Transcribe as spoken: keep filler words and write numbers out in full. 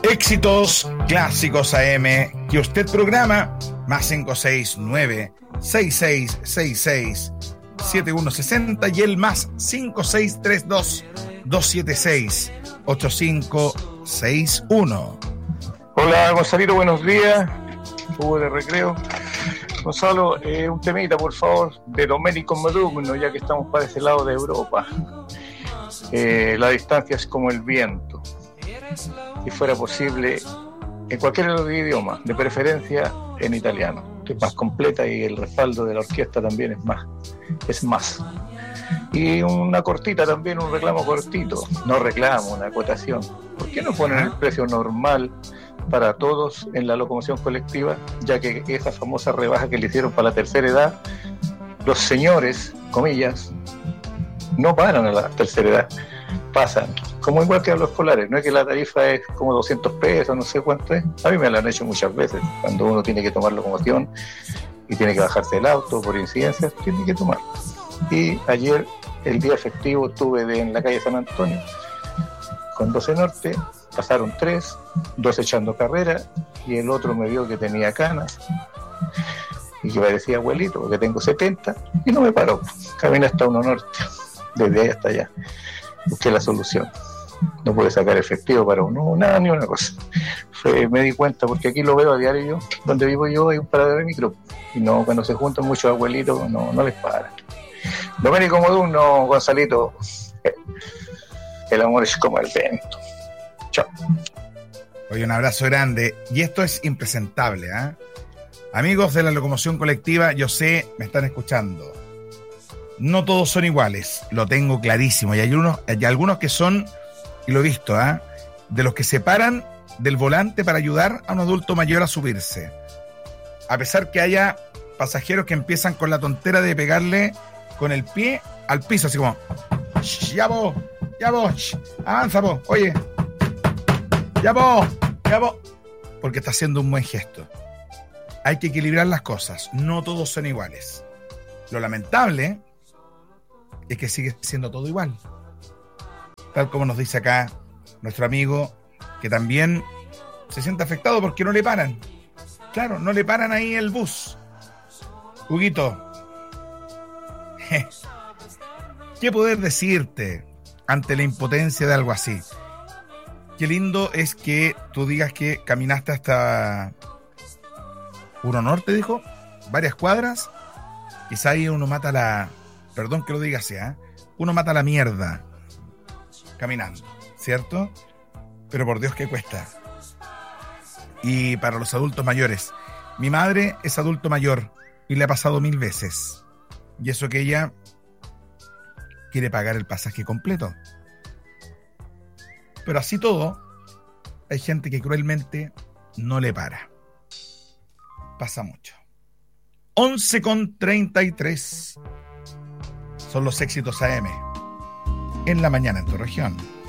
Éxitos clásicos A M que usted programa, más cinco seis nueve, seis seis seis seis, siete uno seis cero y el más cinco seis tres dos, dos siete seis, ocho cinco seis uno. Hola Gonzalito, buenos días. Hugo de Recreo. Gonzalo, eh, un temita por favor de Domenico Modugno, ya que estamos para ese lado de Europa. Eh, la distancia es como el viento. Si fuera posible, en cualquier otro idioma, de preferencia en italiano, que es más completa y el respaldo de la orquesta también es más. Es más. Y una cortita también, un reclamo cortito, no reclamo, una acotación. ¿Por qué no ponen el precio normal para todos en la locomoción colectiva, ya que esa famosa rebaja que le hicieron para la tercera edad, los señores, comillas, no paran a la tercera edad, pasan, como igual que a los escolares, no es que la tarifa es como doscientos pesos, no sé cuánto es, a mí me lo han hecho muchas veces, cuando uno tiene que tomar locomoción y tiene que bajarse del auto por incidencias, tiene que tomar. Y ayer, el día efectivo, estuve de, en la calle San Antonio, con doce Norte, pasaron tres, dos echando carrera, y el otro me vio que tenía canas, y que parecía abuelito, porque tengo setenta, y no me paró, caminé hasta uno Norte, desde ahí hasta allá, busqué la solución. No pude sacar efectivo para uno, nada, ni una cosa. Fue, me di cuenta, porque aquí lo veo a diario yo, donde vivo yo hay un paradero de micro, y no, cuando se juntan muchos abuelitos, no, no les paran. Domenico Modugno, Gonzalito, el amor es como el viento. Chao. Oye, un abrazo grande. Y esto es impresentable, ¿eh? Amigos de la locomoción colectiva, yo sé, me están escuchando. No todos son iguales, lo tengo clarísimo. Y hay, unos, hay algunos que son, y lo he visto, ¿eh? De los que se paran del volante para ayudar a un adulto mayor a subirse. A pesar que haya pasajeros que empiezan con la tontera de pegarle con el pie al piso, así como, ya vos, ya vos, avanza vos, oye, ya vos, ya vos, porque está haciendo un buen gesto. Hay que equilibrar las cosas, no todos son iguales. Lo lamentable es que sigue siendo todo igual. Tal como nos dice acá nuestro amigo, que también se siente afectado porque no le paran. Claro, no le paran ahí el bus. Huguito, ¿qué poder decirte ante la impotencia de algo así? Qué lindo es que tú digas que caminaste hasta Uno Norte, dijo, varias cuadras. Quizá ahí uno mata la... Perdón que lo diga así, ¿eh? Uno mata la mierda caminando, ¿cierto? Pero por Dios que cuesta. Y para los adultos mayores, mi madre es adulto mayor y le ha pasado mil veces. Y eso que ella quiere pagar el pasaje completo. Pero así todo, hay gente que cruelmente no le para. Pasa mucho. once con treinta y tres son los éxitos A M en la mañana en tu región.